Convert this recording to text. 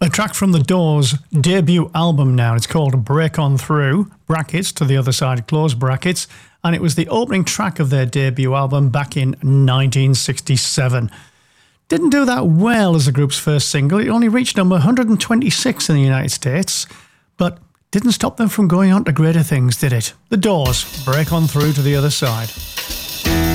A track from The Doors' debut album now. It's called Break On Through, brackets to the other side, close brackets, and it was the opening track of their debut album back in 1967. Didn't do that well as the group's first single. It only reached number 126 in the United States, but didn't stop them from going on to greater things, did it? The Doors, Break On Through to the Other Side.